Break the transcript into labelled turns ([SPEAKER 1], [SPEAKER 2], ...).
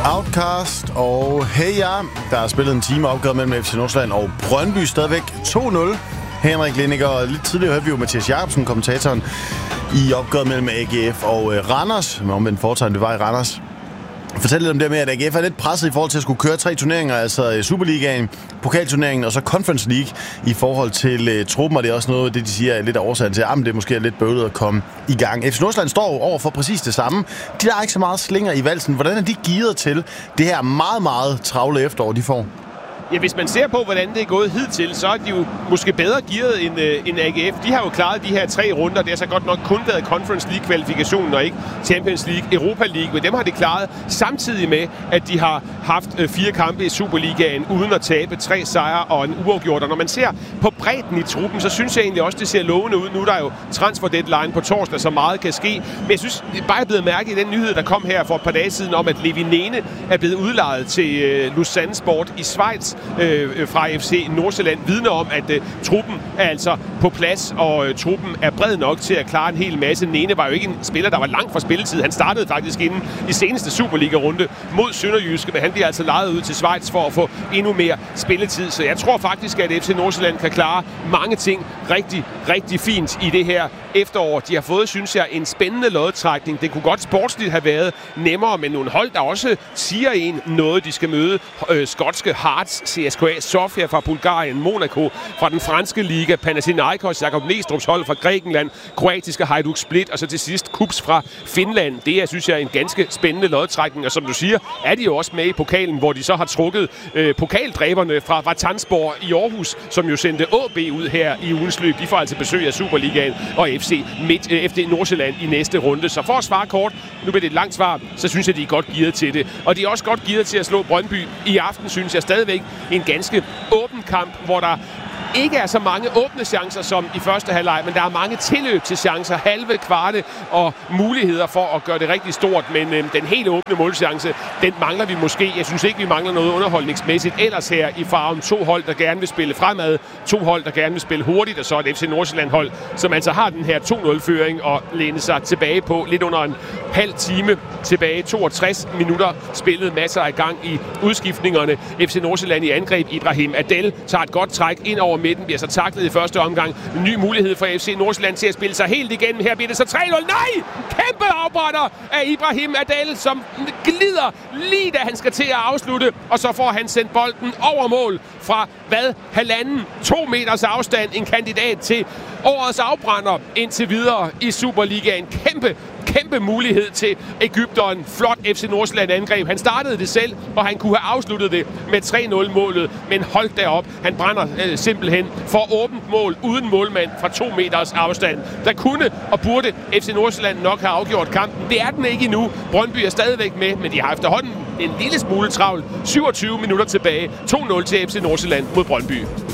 [SPEAKER 1] Outcast og Hey Ja. Der er spillet en time opgør mellem FC Nordsjælland og Brøndby. Stadigvæk 2-0. Henrik Lindinger, og lidt tidligere hørte vi jo Mathias Jacobsen, kommentatoren, i opgøret mellem AGF og Randers. Men omvendt foretegn, det var i Randers. Fortæl lidt om det med, at AGF er lidt presset i forhold til at skulle køre 3 turneringer, altså Superligaen, Pokalturneringen og så Conference League i forhold til truppen, og det er også noget, det de siger er lidt af årsagen til, at det måske er lidt bøvlet at komme i gang. FC Nordsjælland står over for præcis det samme. De har ikke så meget slinger i valsen. Hvordan er de gearet til det her meget, meget travle efterår, de får?
[SPEAKER 2] Ja, hvis man ser på, hvordan det er gået hidtil, så er de jo måske bedre gearet end AGF. De har jo klaret de her 3 runder. Det har så godt nok kun været Conference League-kvalifikationen og ikke Champions League, Europa League. Men dem har de klaret samtidig med, at de har haft 4 kampe i Superligaen uden at tabe, 3 sejre og en uafgjort. Og når man ser på bredden i truppen, så synes jeg egentlig også, det ser lovende ud. Nu er der jo transfer deadline på torsdag, så meget kan ske. Men jeg synes, det er bare blevet mærke i den nyhed, der kom her for et par dage siden, om at Levi Nene er blevet udlejet til Lausanne Sport i Schweiz fra FC Nordsjælland, vidner om, at truppen er altså på plads, og truppen er bred nok til at klare en hel masse. Nene var jo ikke en spiller, der var langt fra spilletid. Han startede faktisk inden i seneste Superliga-runde mod Sønderjyske, men han bliver altså lejet ud til Schweiz for at få endnu mere spilletid. Så jeg tror faktisk, at FC Nordsjælland kan klare mange ting rigtig, rigtig fint i det her efterår. De har fået, synes jeg, en spændende lodtrækning. Det kunne godt sportsligt have været nemmere, men nogle hold, der også siger en noget. De skal møde skotske Hearts, CSKA Sofia fra Bulgarien, Monaco fra den franske liga, Panathinaikos, Jakob Næstrup's hold fra Grækenland, kroatiske Hajduk Split, og så til sidst KuPS fra Finland. Det er, synes jeg, en ganske spændende lodtrækning, og som du siger, er de jo også med i pokalen, hvor de så har trukket pokaldræberne fra Vatanspor i Aarhus, som jo sendte AB ud her i ugens løb. De får altså besøg af Superligaen og FC Nordsjælland i næste runde. Så for at svare kort, nu bliver det et langt svar, så synes jeg, de er godt gearet til det. Og de er også godt gearet til at slå Brøndby i aften, synes jeg stadigvæk. En ganske åben kamp, hvor der ikke er så mange åbne chancer som i første halvleg, men der er mange tilløb til chancer, halve, kvarte og muligheder for at gøre det rigtig stort. Men den helt åbne målchance, den mangler vi måske. Jeg synes ikke, vi mangler noget underholdningsmæssigt ellers her i farven. 2 hold, der gerne vil spille fremad, 2 hold, der gerne vil spille hurtigt, og så et FC Nordsjælland-hold, som altså har den her 2-0-føring og læne sig tilbage på lidt under en halv time tilbage. 62 minutter spillet, masser af gang i udskiftningerne. FC Nordsjælland i angreb. Ibrahim Adel tager et godt træk ind over midten, bliver så taklet i første omgang. En ny mulighed for FC Nordsjælland til at spille sig helt igennem. Her bliver det så 3-0. Nej! Kæmpe afbrænder af Ibrahim Adel, som glider lige da han skal til at afslutte. Og så får han sendt bolden over mål fra 1,5-2 meters afstand. En kandidat til årets afbrænder indtil videre i Superligaen. Kæmpe mulighed til Egypteren. Flot FC Nordsjælland angreb. Han startede det selv, og han kunne have afsluttet det med 3-0-målet. Men hold derop. Han brænder simpelthen for åbent mål uden målmand fra 2 meters afstand. Der kunne og burde FC Nordsjælland nok have afgjort kampen. Det er den ikke endnu. Brøndby er stadigvæk med, men de har efterhånden en lille smule travlt. 27 minutter tilbage. 2-0 til FC Nordsjælland mod Brøndby.